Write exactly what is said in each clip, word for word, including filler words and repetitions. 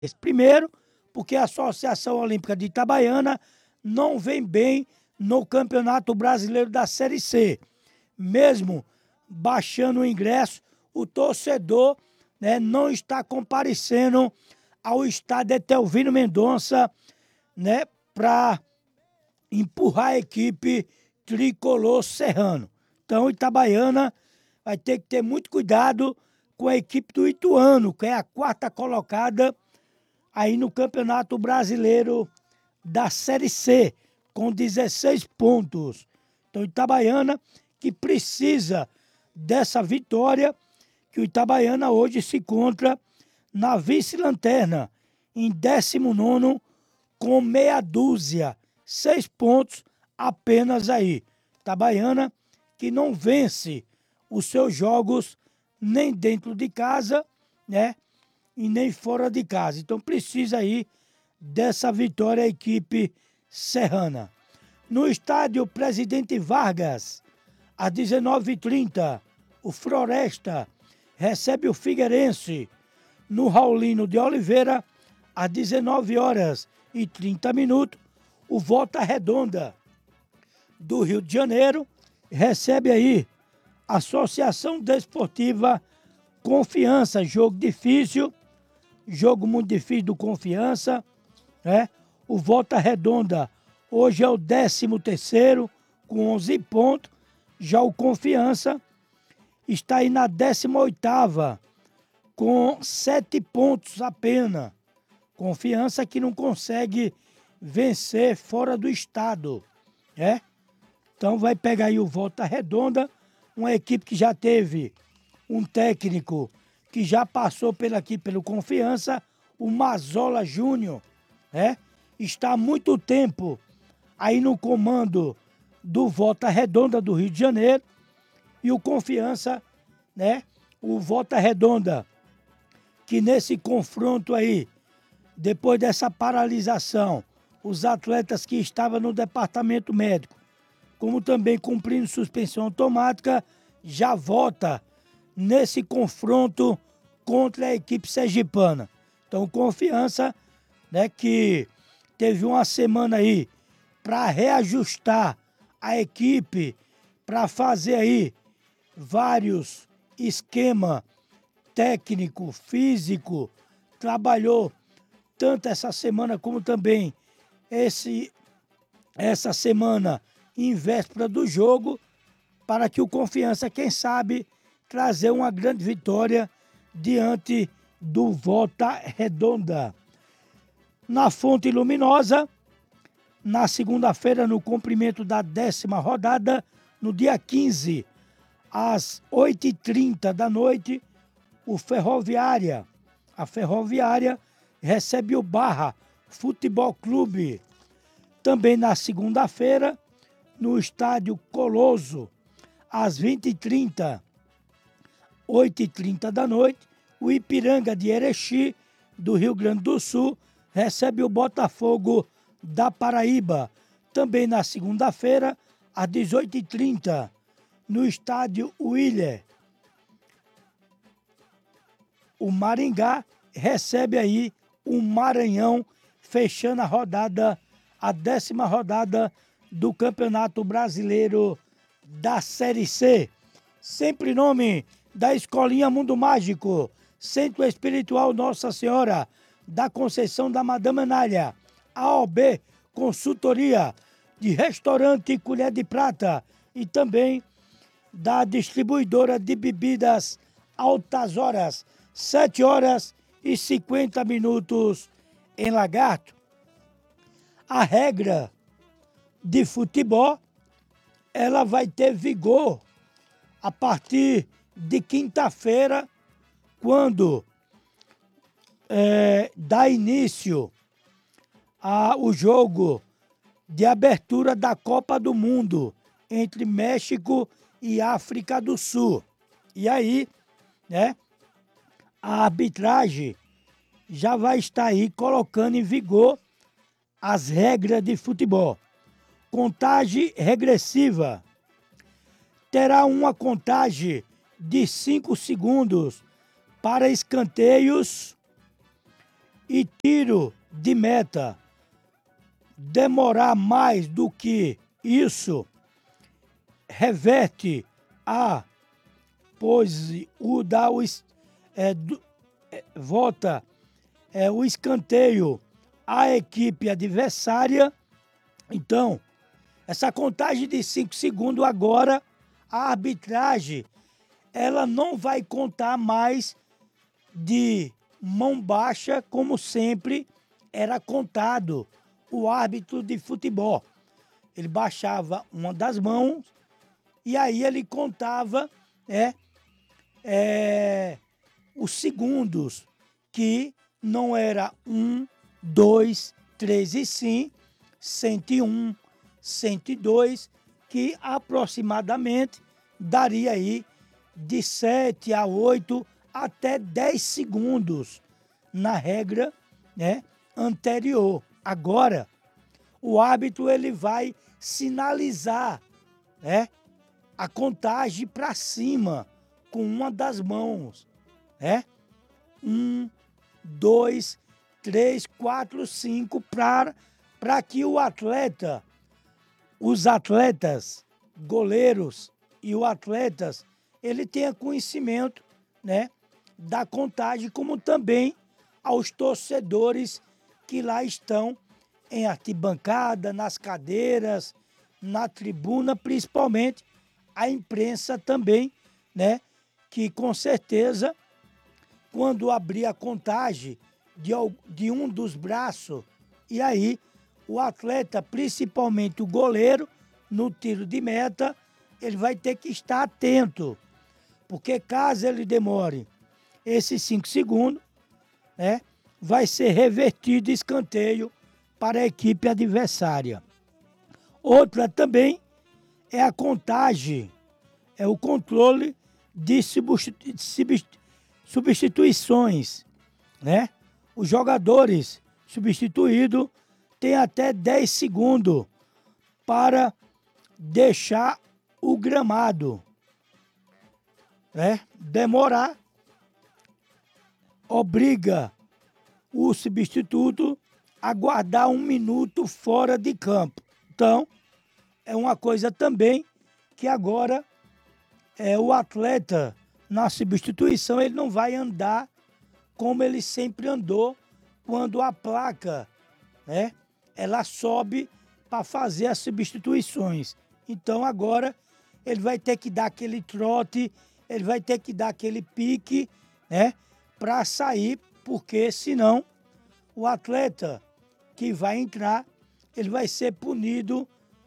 Primeiro, porque a Associação Olímpica de Itabaiana não vem bem no Campeonato Brasileiro da Série C. Mesmo baixando o ingresso, o torcedor, né, não está comparecendo ao estádio Etelvino Mendonça, né, para empurrar a equipe tricolor serrano. Então, Itabaiana vai ter que ter muito cuidado com a equipe do Ituano, que é a quarta colocada aí no Campeonato Brasileiro da Série C, com dezesseis pontos. Então, Itabaiana que precisa dessa vitória, que o Itabaiana hoje se encontra na vice-lanterna, em décimo nono, com meia dúzia, seis pontos apenas aí. Itabaiana que não vence os seus jogos nem dentro de casa, né, e nem fora de casa. Então precisa aí dessa vitória a equipe serrana. No estádio Presidente Vargas, às dezenove e trinta, o Floresta recebe o Figueirense. No Raulino de Oliveira, às dezenove horas e trinta minutos, o Volta Redonda do Rio de Janeiro recebe aí a Associação Desportiva Confiança. Jogo difícil, jogo muito difícil do Confiança, né? O Volta Redonda hoje é o décimo terceiro com onze pontos. Já o Confiança está aí na décima oitava com sete pontos apenas. Confiança que não consegue vencer fora do estado, né? Então vai pegar aí o Volta Redonda, uma equipe que já teve um técnico que já passou pela aqui pelo Confiança, o Mazola Júnior, né? Está há muito tempo aí no comando do Volta Redonda do Rio de Janeiro, e o Confiança, né? O Volta Redonda, que nesse confronto aí, depois dessa paralisação, os atletas que estavam no departamento médico, como também cumprindo suspensão automática, já volta nesse confronto contra a equipe sergipana. Então, Confiança, né, que teve uma semana aí para reajustar a equipe, para fazer aí vários esquemas técnico, físico, trabalhou tanto essa semana como também esse, essa semana em véspera do jogo, para que o Confiança, quem sabe, trazer uma grande vitória diante do Volta Redonda. Na Fonte Luminosa, na segunda-feira, no cumprimento da décima rodada, no dia quinze, às oito e trinta da noite, o Ferroviária, a Ferroviária recebe o Barra Futebol Clube. Também na segunda-feira, no estádio Coloso, às vinte e trinta, oito e trinta da noite, o Ipiranga de Erechim, do Rio Grande do Sul, recebe o Botafogo da Paraíba. Também na segunda-feira, às dezoito e trinta, no estádio Willer, o Maringá recebe aí o Maranhão, fechando a rodada, a décima rodada do Campeonato Brasileiro da Série C. Sempre em nome da Escolinha Mundo Mágico, Centro Espiritual Nossa Senhora da Conceição da Madame Anália, A O B Consultoria, de Restaurante Colher de Prata e também da distribuidora de bebidas Altas Horas, sete horas e cinquenta minutos em Lagarto. A regra de futebol, ela vai ter vigor a partir de quinta-feira, quando é, dá início ao jogo de abertura da Copa do Mundo entre México e África do Sul. E aí, né, a arbitragem já vai estar aí colocando em vigor as regras de futebol. Contagem regressiva. Terá uma contagem de cinco segundos para escanteios e tiro de meta demorar mais do que isso, reverte a, pois o dá o, é, do, é, volta é, o escanteio à equipe adversária. Então, essa contagem de cinco segundos agora, a arbitragem, ela não vai contar mais de mão baixa, como sempre era contado o árbitro de futebol. Ele baixava uma das mãos e aí ele contava é, é, os segundos, que não era um, dois, três e sim cento e um, cento e dois, que aproximadamente daria aí de sete a oito até dez segundos na regra, né, anterior. Agora, o árbitro ele vai sinalizar, né, a contagem para cima com uma das mãos, né? Um, dois, três, quatro, cinco, para para que o atleta, os atletas, goleiros e os atletas, ele tenha conhecimento, né, da contagem, como também aos torcedores que lá estão em arquibancada, nas cadeiras, na tribuna, principalmente a imprensa também, né, que com certeza, quando abrir a contagem de, de um dos braços, e aí o atleta, principalmente o goleiro, no tiro de meta, ele vai ter que estar atento, porque caso ele demore esses cinco segundos, né, vai ser revertido escanteio para a equipe adversária. Outra também é a contagem, é o controle de substituições, né? Os jogadores substituídos têm até dez segundos para deixar o gramado, né? Demorar obriga o substituto a guardar um minuto fora de campo. Então, é uma coisa também que agora é, o atleta, na substituição, ele não vai andar como ele sempre andou quando a placa, né, ela sobe para fazer as substituições. Então, agora, ele vai ter que dar aquele trote, ele vai ter que dar aquele pique, né, para sair, porque senão o atleta que vai entrar, ele vai ser punido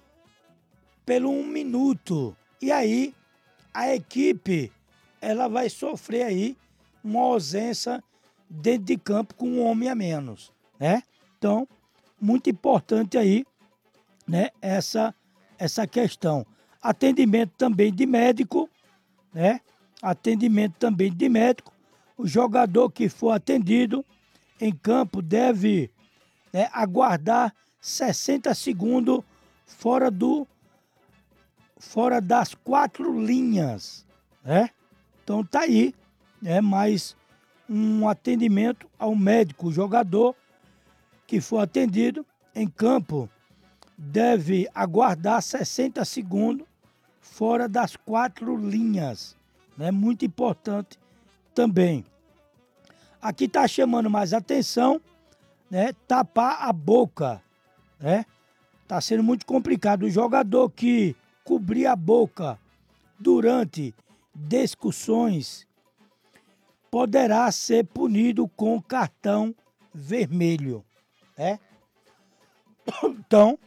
pelo um minuto. E aí, a equipe, ela vai sofrer aí uma ausência dentro de campo com um homem a menos, né? Então, muito importante aí, né, essa, essa questão. Atendimento também de médico, né? Atendimento também de médico. O jogador que for atendido em campo deve, né, aguardar sessenta segundos fora do fora das quatro linhas, né? Então tá aí, né, mais um atendimento ao médico. O jogador que for atendido em campo deve aguardar sessenta segundos fora das quatro linhas, né? Muito importante também. Aqui está chamando mais atenção, né? Tapar a boca, né? Está sendo muito complicado. O jogador que cobrir a boca durante discussões poderá ser punido com cartão vermelho, né? Então,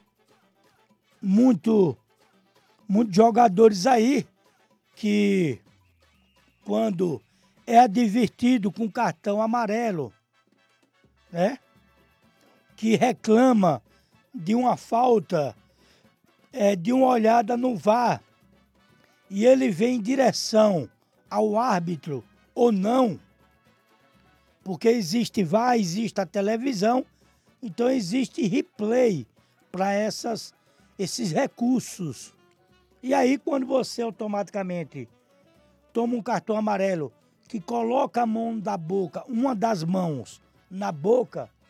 muito, muitos jogadores aí que, quando é advertido com cartão amarelo, né, que reclama de uma falta, é, de uma olhada no V A R, e ele vem em direção ao árbitro ou não, porque existe V A R, existe a televisão, então existe replay para essas esses recursos. E aí, quando você automaticamente toma um cartão amarelo que coloca a mão da boca, uma das mãos na boca,